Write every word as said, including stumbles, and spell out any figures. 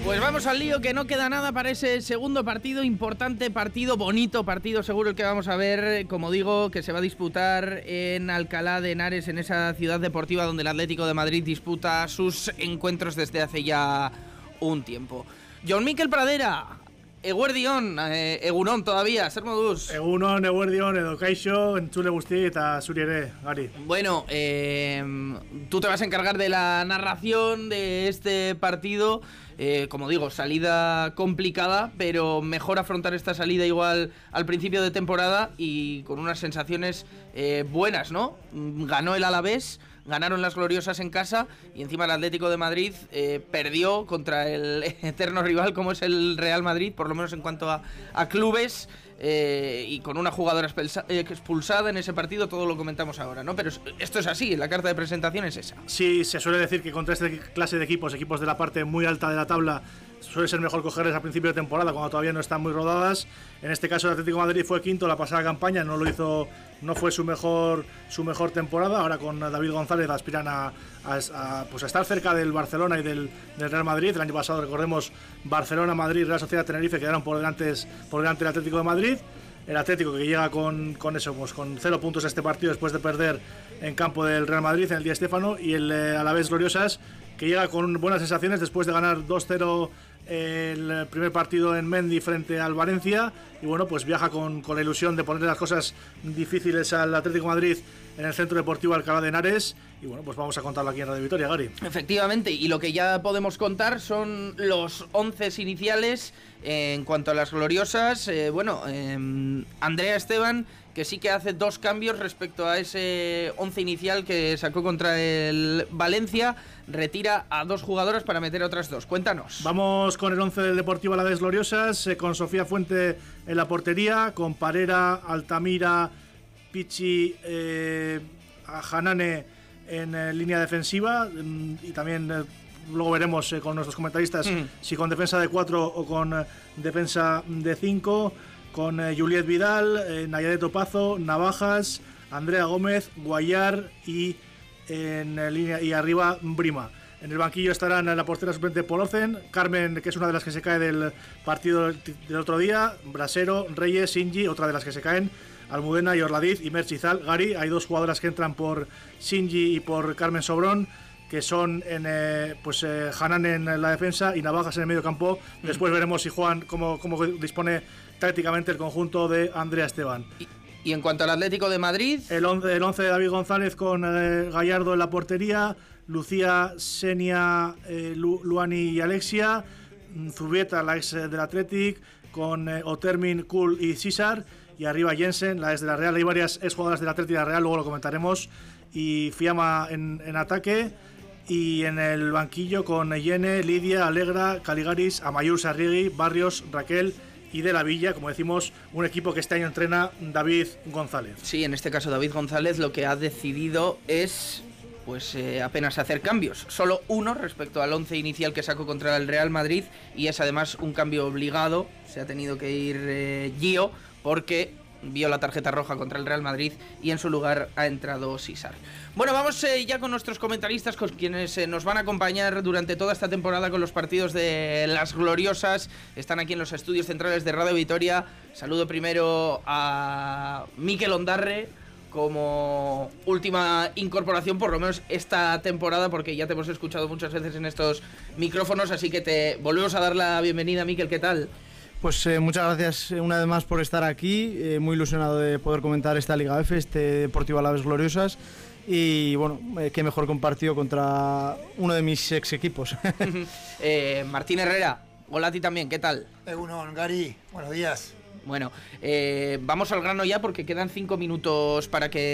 Pues vamos al lío, que no queda nada para ese segundo partido, importante partido, bonito partido, seguro el que vamos a ver, como digo, que se va a disputar en Alcalá de Henares, en esa ciudad deportiva donde el Atlético de Madrid disputa sus encuentros desde hace ya un tiempo. Jon Mikel Pradera, eguerdion, eh, egunon todavía, zer moduz? Egunon, eguerdion, edo kaixo, entzule guzti eta zuri ere, Gari. Bueno, eh, tú te vas a encargar de la narración de este partido. Eh, como digo, salida complicada, pero mejor afrontar esta salida igual al principio de temporada y con unas sensaciones eh, buenas, ¿no? Ganó el Alavés, ganaron las gloriosas en casa y encima el Atlético de Madrid eh, perdió contra el eterno rival como es el Real Madrid, por lo menos en cuanto a, a clubes, eh, y con una jugadora expulsada en ese partido. Todo lo comentamos ahora, ¿no? Pero esto es así, la carta de presentación es esa. Sí, se suele decir que contra esta clase de equipos, equipos de la parte muy alta de la tabla, suele ser mejor cogerles al principio de temporada cuando todavía no están muy rodadas. En este caso el Atlético de Madrid fue quinto la pasada campaña, no lo hizo, no fue su mejor su mejor temporada. Ahora con David González aspiran a, a, a, pues a estar cerca del Barcelona y del, del Real Madrid. El año pasado, recordemos, Barcelona, Madrid, Real Sociedad, Tenerife quedaron por delante, por delante del Atlético de Madrid. El Atlético que llega con, con eso, pues con cero puntos a este partido después de perder en campo del Real Madrid en el Di Stéfano, y el eh, Alavés Gloriosas que llega con buenas sensaciones después de ganar dos cero el primer partido en Mendy frente al Valencia, y bueno, pues viaja con, con la ilusión de ponerle las cosas difíciles al Atlético de Madrid en el Centro Deportivo Alcalá de Henares, y bueno, pues vamos a contarlo aquí en Radio Vitoria, Gary. Efectivamente, y lo que ya podemos contar son los once iniciales en cuanto a las gloriosas. Eh, bueno, eh, Andrea Esteban, que sí que hace dos cambios respecto a ese once inicial que sacó contra el Valencia, retira a dos jugadoras para meter a otras dos. Cuéntanos. Vamos con el once del Deportivo Alavés Gloriosas, eh, con Sofía Fuente en la portería, con Parera, Altamira, Pichi, eh, Hanane en eh, línea defensiva, y también eh, luego veremos eh, con nuestros comentaristas mm. si con defensa de cuatro o con eh, defensa de cinco, con eh, Juliet Vidal, eh, Nayadet Opazo, Navajas, Andrea Gómez, Guayar y en eh, línea y arriba Brima. En el banquillo estarán la portera suplente Polocen, Carmen, que es una de las que se cae del partido del otro día, Brasero, Reyes, Shinji, otra de las que se caen, Almudena y Orladiz y Merchizal. Gary, hay dos jugadoras que entran por Shinji y por Carmen Sobrón, que son en, eh, pues eh, Hanan en la defensa y Navajas en el medio campo. Mm. Después veremos si juegan, cómo, cómo dispone tácticamente el conjunto de Andrea Esteban. Y, y en cuanto al Atlético de Madrid, el once, el once de David González con eh, Gallardo en la portería, Lucía, Senia, eh, Lu, Luani y Alexia, Zubieta, la ex del Athletic, con eh, Otermin, Kul y César, y arriba Jensen, la ex de la Real. Hay varias ex jugadoras del Athletic y de la Real, luego lo comentaremos, y Fiamma en, en ataque. Y en el banquillo con Yene, Lidia, Alegra, Caligaris, Amayur, Sarriegui, Barrios, Raquel y De la Villa, como decimos, un equipo que este año entrena David González. Sí, en este caso David González lo que ha decidido es pues eh, apenas hacer cambios, solo uno respecto al once inicial que sacó contra el Real Madrid, y es además un cambio obligado. Se ha tenido que ir eh, Gio porque vio la tarjeta roja contra el Real Madrid y en su lugar ha entrado César. Bueno, vamos eh, ya con nuestros comentaristas, con quienes eh, nos van a acompañar durante toda esta temporada con los partidos de las gloriosas. Están aquí en los estudios centrales de Radio Vitoria. Saludo primero a Mikel Ondarre, como última incorporación, por lo menos esta temporada, porque ya te hemos escuchado muchas veces en estos micrófonos, así que te volvemos a dar la bienvenida. Mikel, ¿qué tal? Pues eh, muchas gracias una vez más por estar aquí, eh, muy ilusionado de poder comentar esta Liga F, este Deportivo Alavés Gloriosas, y bueno, eh, qué mejor compartido contra uno de mis ex equipos. eh, Martín Herrera, hola a ti también, ¿qué tal? Egunon, Gary, buenos días. Bueno, eh, vamos al grano ya porque quedan cinco minutos para que